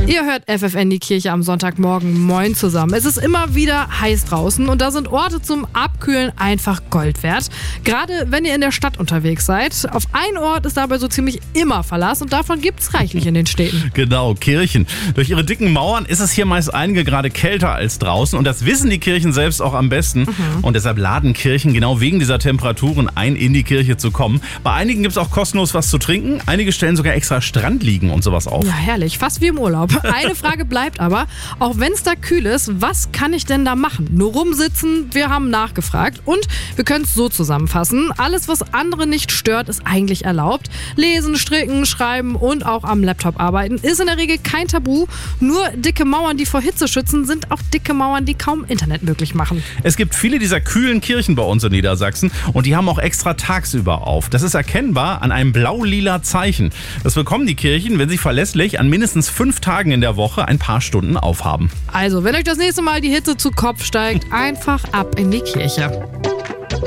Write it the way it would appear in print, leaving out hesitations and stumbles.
Ihr hört FFN, die Kirche am Sonntagmorgen. Moin zusammen. Es ist immer wieder heiß draußen und da sind Orte zum Abkühlen einfach Gold wert. Gerade wenn ihr in der Stadt unterwegs seid. Auf einen Ort ist dabei so ziemlich immer Verlass und davon gibt's reichlich in den Städten. Genau, Kirchen. Durch ihre dicken Mauern ist es hier meist einige Grade kälter als draußen und das wissen die Kirchen selbst auch am besten. Und deshalb laden Kirchen genau wegen dieser Temperaturen ein, in die Kirche zu kommen. Bei einigen gibt's auch kostenlos was zu trinken. Einige stellen sogar extra Strandliegen und sowas auf. Ja, herrlich. Fast wie im Urlaub. Eine Frage bleibt aber, auch wenn es da kühl ist, was kann ich denn da machen? Nur rumsitzen? Wir haben nachgefragt und wir können es so zusammenfassen. Alles, was andere nicht stört, ist eigentlich erlaubt. Lesen, stricken, schreiben und auch am Laptop arbeiten ist in der Regel kein Tabu. Nur dicke Mauern, die vor Hitze schützen, sind auch dicke Mauern, die kaum Internet möglich machen. Es gibt viele dieser kühlen Kirchen bei uns in Niedersachsen und die haben auch extra tagsüber auf. Das ist erkennbar an einem blau-lila Zeichen. Das bekommen die Kirchen, wenn sie verlässlich an mindestens 5 Tagen in der Woche ein paar Stunden aufhaben. Also, wenn euch das nächste Mal die Hitze zu Kopf steigt, einfach ab in die Kirche.